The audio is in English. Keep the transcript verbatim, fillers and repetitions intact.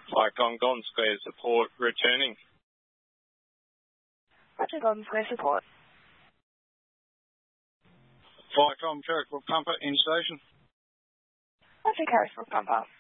Vicom Golden Square support returning. Roger, Golden Square support. Vicom Carrickbrook Pumper in station. Roger, Carrickbrook Pumper.